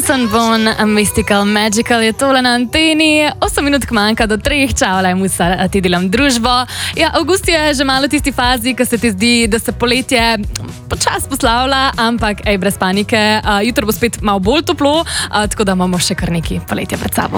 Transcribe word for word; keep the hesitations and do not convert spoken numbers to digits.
Sunborn, Mystical Magical je tole na anteni, osem minut manjka do treh, čau, le musa, ti delam družbo. Ja, avgust je že malo v tisti fazi, ko se ti zdi, da se poletje počas poslavlja, ampak ej, brez panike, uh, jutro bo spet malo bolj toplo, uh, tako da imamo še kar nekaj poletja pred sabo.